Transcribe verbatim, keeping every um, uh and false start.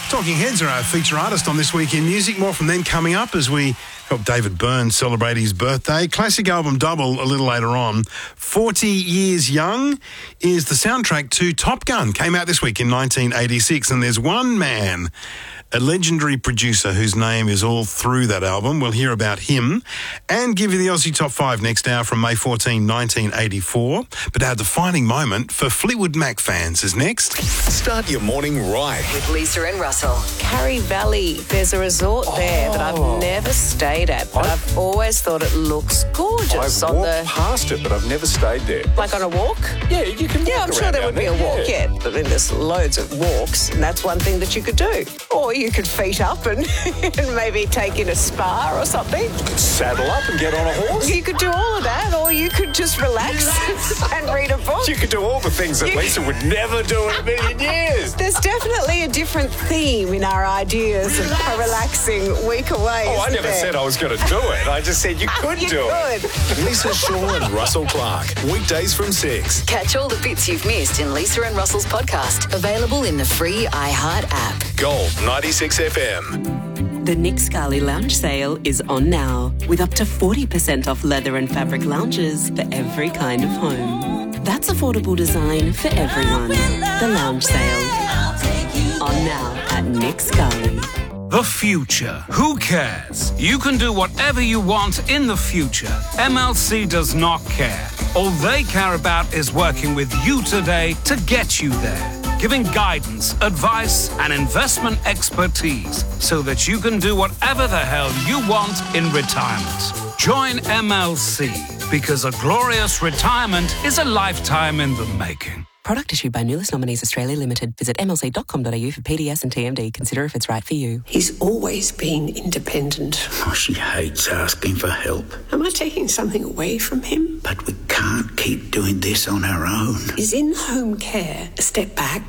Talking Heads are our feature artist on This Week in Music. More from them coming up as we help David Byrne celebrate his birthday. Classic album double a little later on. forty Years Young is the soundtrack to Top Gun. Came out this week in nineteen eighty-six, and there's one man, a legendary producer whose name is all through that album. We'll hear about him and give you the Aussie Top five next hour from May fourteenth, nineteen eighty-four. But our defining moment for Fleetwood Mac fans is next. Start your morning right with Lisa and Russell. Carrie Valley, there's a resort there Oh. that I've never stayed at, but I've, I've always thought it looks gorgeous. I've on walked the, past it, but I've never stayed there. like on a walk? Yeah, you can walk Yeah, I'm sure around there down would be a walk, yeah. I mean, there's loads of walks, and that's one thing that you could do. Or you could feet up and, and maybe take in a spa or something. Saddle up and get on a horse. You could do all of that, or you could just relax and read a book. You could do all the things that You- Lisa would never do in a million years. There's definitely a different theme in our ideas of a relaxing week away. Oh, I isn't never there? said I was going to do it. I just said you could You do it. could. Lisa Shaw and Russell Clark. Weekdays from six. Catch all the bits you've missed in Lisa and Russell's podcast. Available in the free iHeart app. Gold ninety-six F M. The Nick Scali Lounge Sale is on now, with up to forty percent off leather and fabric lounges for every kind of home. That's affordable design for everyone. The Lounge Sale. On now at Nick Scali. The future. Who cares? You can do whatever you want in the future. M L C does not care. All they care about is working with you today to get you there. Giving guidance, advice, and investment expertise so that you can do whatever the hell you want in retirement. Join M L C, because a glorious retirement is a lifetime in the making. Product issued by Nulis Nominees Australia Limited. Visit m l c dot com dot a u for P D S and T M D. Consider if it's right for you. He's always been independent. Oh, she hates asking for help. Am I taking something away from him? But we can't keep doing this on our own. Is in-home care a step back?